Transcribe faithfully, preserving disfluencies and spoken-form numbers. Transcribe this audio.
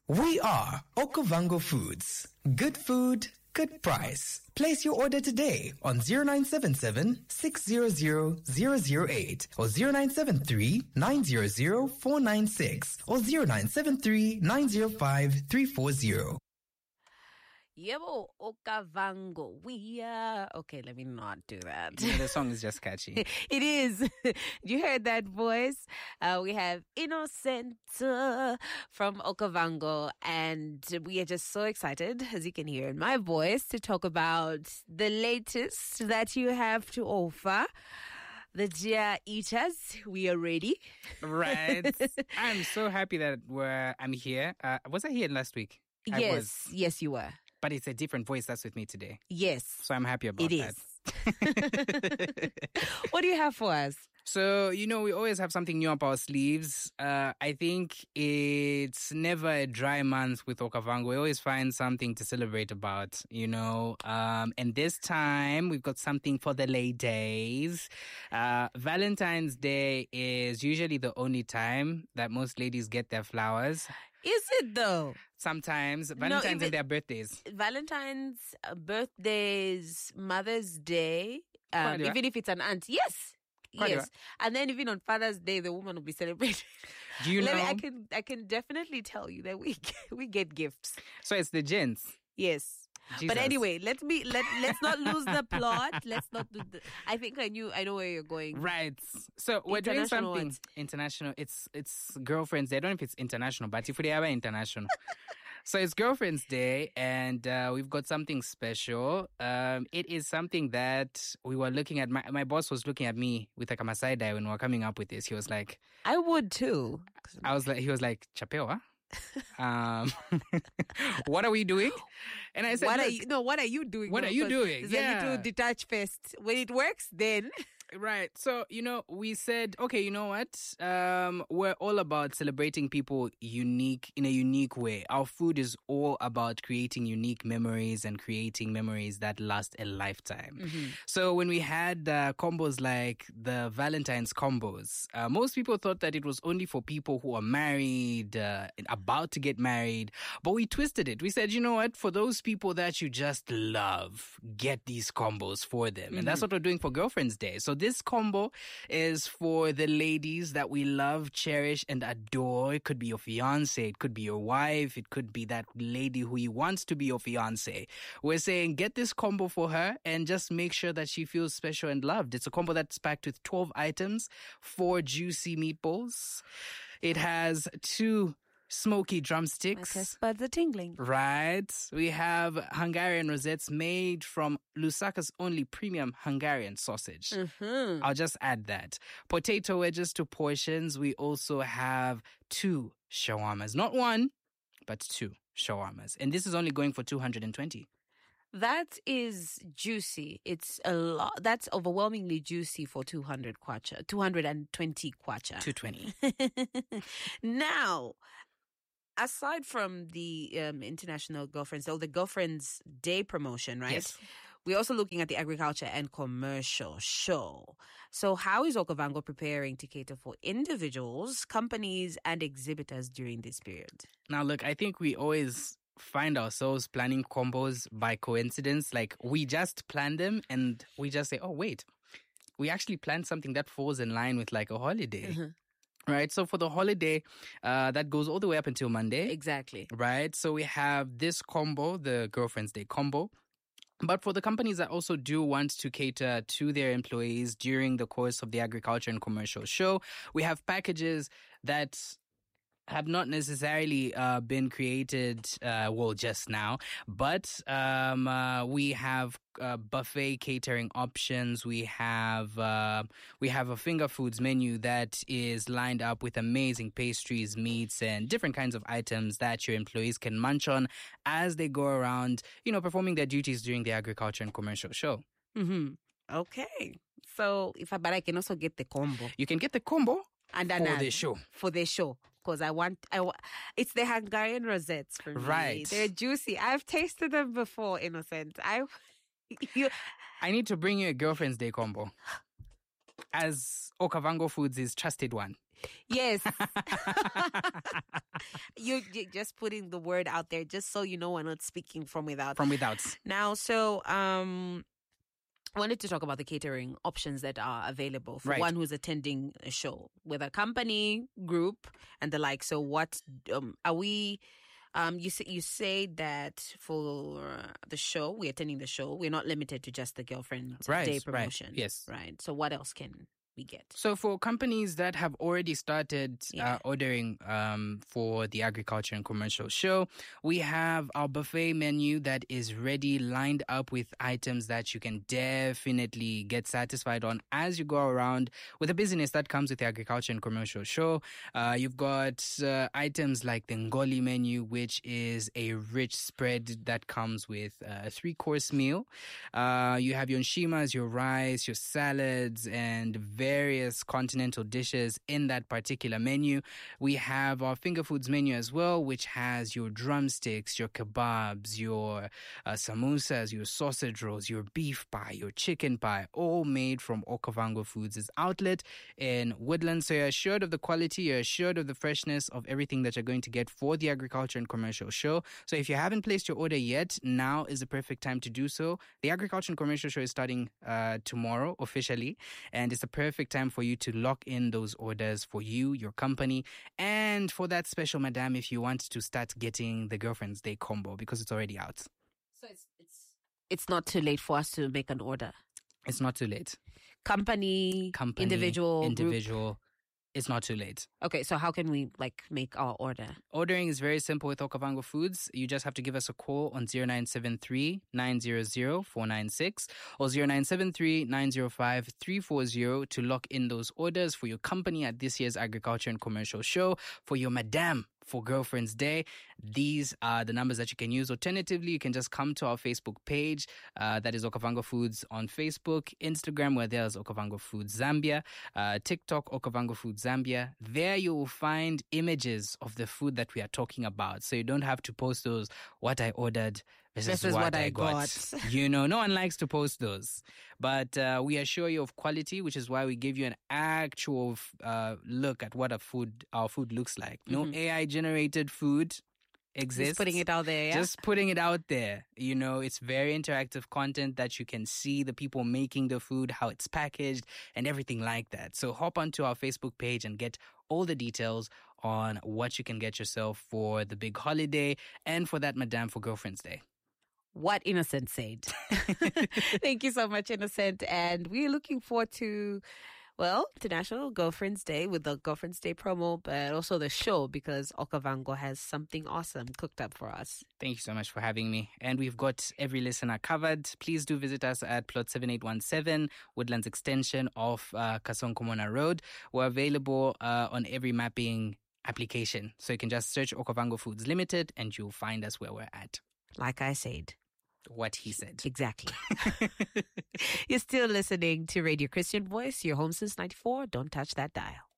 We are Okavango Foods. Good food, good price. Place your order today on zero nine seven seven, six zero zero, zero zero eight or zero nine seven three, nine zero zero, four nine six or zero nine seven three, nine zero five, three four zero. Yebo Okavango, we are... Okay, let me not do that. Yeah, the song is just catchy. It is. You heard that voice? Uh, we have Innocent uh, from Okavango, and we are just so excited, as you can hear in my voice, to talk about the latest that you have to offer. The Dear Eaters, we are ready. Right. I'm so happy that we're, I'm here. Uh, was I here last week? I Yes, was. yes, you were. But it's a different voice that's with me today. Yes. So I'm happy about it that. It is. What do you have for us? So, you know, we always have something new up our sleeves. Uh, I think it's never a dry month with Okavango. We always find something to celebrate about, you know. Um, and this time, we've got something for the ladies. Uh, Valentine's Day is usually the only time that most ladies get their flowers. Is it though? Sometimes. Valentine's no, even, and their birthdays. Valentine's, uh, birthdays, Mother's Day, um, even if it's an aunt. Yes. Quite yes. right. And then even on Father's Day, the woman will be celebrated. Do you Let know? Me, I can I can definitely tell you that we get, we get gifts. So it's the gents. Yes. Jesus. But anyway, let me let let's not lose the plot. Let's not do the, I think I knew I know where you're going. Right. So we're doing International something what? international. It's it's Girlfriend's Day. I don't know if it's international, but if we have international. So it's Girlfriend's Day, and uh, we've got something special. Um, it is something that we were looking at. My my boss was looking at me with like a side eye when we were coming up with this. He was like, I would too. I was like, he was like, Chapewa. um, what are we doing? And I said, what are Look, you? No, what are you doing? What no, are you doing? It's Yeah. a little detached fest. When it works, then. Right. So, you know, we said, okay, you know what? Um, we're all about celebrating people unique, in a unique way. Our food is all about creating unique memories and creating memories that last a lifetime. Mm-hmm. So when we had uh, combos like the Valentine's combos, uh, most people thought that it was only for people who are married, uh, about to get married. But we twisted it. We said, you know what? For those people that you just love, get these combos for them. Mm-hmm. And that's what we're doing for Girlfriend's Day. So this combo is for the ladies that we love, cherish, and adore. It could be your fiance. It could be your wife. It could be that lady who you wants to be your fiance. We're saying get this combo for her and just make sure that she feels special and loved. It's a combo that's packed with twelve items, four juicy meatballs. It has two smoky My drumsticks. test buds are tingling. Right. We have Hungarian rosettes made from Lusaka's only premium Hungarian sausage. Mm-hmm. I'll just add that. Potato wedges to portions. We also have two shawarmas. Not one, but two shawarmas. And this is only going for two hundred twenty. That is juicy. It's a lot. That's overwhelmingly juicy for two hundred kwacha, two hundred twenty kwacha. two twenty. Now, aside from the um, International Girlfriends, or the Girlfriends Day promotion, right? Yes. We're also looking at the agriculture and commercial show. So how is Okavango preparing to cater for individuals, companies, and exhibitors during this period? Now, look, I think we always find ourselves planning combos by coincidence. Like, we just plan them and we just say, oh, wait, we actually planned something that falls in line with like a holiday. Mm-hmm. Right. So for the holiday, uh, that goes all the way up until Monday. Exactly. Right. So we have this combo, the Girlfriend's Day combo. But for the companies that also do want to cater to their employees during the course of the agriculture and commercial show, we have packages that have not necessarily uh, been created, uh, well, just now, but um, uh, we have uh, buffet catering options. We have uh, we have a finger foods menu that is lined up with amazing pastries, meats, and different kinds of items that your employees can munch on as they go around, you know, performing their duties during the agriculture and commercial show. Mm-hmm. Okay. So, if I, but I can also get the combo. You can get the combo And for another, the show. For the show. Because I want, I wa- it's the Hungarian rosettes for me. Right. They're juicy. I've tasted them before, Innocent. I, you, I need to bring you a Girlfriend's Day combo, as Okavango Foods' trusted one. yes. you're, you're just putting the word out there just so you know we're not speaking from without. From without. Now, so um, I wanted to talk about the catering options that are available for Right. one who's attending a show with a company, group, and the like. So what um, are we... Um, you say you say that for the show, we're attending the show. We're not limited to just the Girlfriend Right, Day right, promotion. yes. Right. So what else can we get? So for companies that have already started Yeah. uh, ordering um, for the agriculture and commercial show, we have our buffet menu that is ready, lined up with items that you can definitely get satisfied on as you go around with the busyness that comes with the agriculture and commercial show. Uh, you've got uh, items like the Ngoli menu, which is a rich spread that comes with a three-course meal. Uh, you have your nshimas, your rice, your salads, and various continental dishes in that particular menu. We have our finger foods menu as well, which has your drumsticks, your kebabs, your uh, samosas, your sausage rolls, your beef pie, your chicken pie, all made from Okavango Foods' outlet in Woodland. So you're assured of the quality, you're assured of the freshness of everything that you're going to get for the agriculture and commercial show. So if you haven't placed your order yet, now is the perfect time to do so. The agriculture and commercial show is starting uh, tomorrow officially, and it's the perfect time for you to lock in those orders for you, your company, and for that special madam if you want to start getting the Girlfriend's Day combo because it's already out. So it's it's it's not too late for us to make an order. It's not too late. Company, Company, individual, group. individual. It's not too late. Okay, so how can we like make our order? Ordering is very simple with Okavango Foods. You just have to give us a call on zero nine seven three, nine zero zero, four nine six or zero nine seven three, nine zero five, three four zero to lock in those orders for your company at this year's Agriculture and Commercial Show, for your madam for Girlfriend's Day. These are the numbers that you can use. Alternatively, you can just come to our Facebook page. Uh, that is Okavango Foods on Facebook, Instagram, where there's Okavango Foods Zambia, uh, TikTok, Okavango Foods Zambia. There you will find images of the food that we are talking about. So you don't have to post those, what I ordered versus This is what, what I I got. got. You know, no one likes to post those. But uh, we assure you of quality, which is why we give you an actual uh, look at what a food, our food looks like. No Mhm. A I-generated food exists. Just putting it out there, yeah? Just putting it out there. You know, it's very interactive content that you can see the people making the food, how it's packaged, and everything like that. So hop onto our Facebook page and get all the details on what you can get yourself for the big holiday and for that madam for Girlfriend's Day. What Innocent said. Thank you so much, Innocent. And we're looking forward to, well, International Girlfriend's Day with the Girlfriend's Day promo, but also the show because Okavango has something awesome cooked up for us. Thank you so much for having me. And we've got every listener covered. Please do visit us at plot seven eight one seven, Woodlands Extension of uh, Kasonkomona Road. We're available uh, on every mapping application. So you can just search Okavango Foods Limited and you'll find us where we're at. Like I said. What he said. Exactly. You're still listening to Radio Christian Voice, your home since ninety-four. Don't touch that dial.